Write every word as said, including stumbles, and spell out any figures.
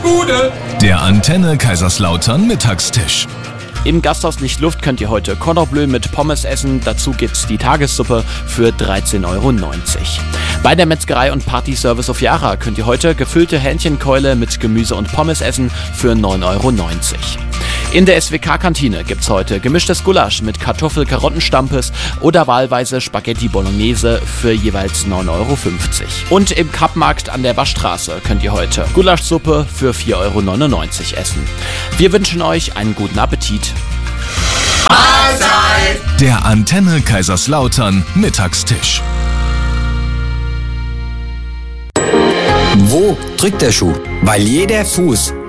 Bude. Der Antenne Kaiserslautern Mittagstisch. Im Gasthaus Lichtluft könnt ihr heute Cordon Bleu mit Pommes essen. Dazu gibt's die Tagessuppe für dreizehn Euro neunzig. Bei der Metzgerei und Partyservice auf Yara könnt ihr heute gefüllte Hähnchenkeule mit Gemüse und Pommes essen für neun Euro neunzig. In der S W K-Kantine gibt's heute gemischtes Gulasch mit Kartoffel-Karotten-Stampes oder wahlweise Spaghetti Bolognese für jeweils neun Euro fünfzig. Und im Kappmarkt an der Waschstraße könnt ihr heute Gulaschsuppe für vier Euro neunundneunzig essen. Wir wünschen euch einen guten Appetit. Mahlzeit! Der Antenne Kaiserslautern Mittagstisch. Wo drückt der Schuh? Weil jeder Fuß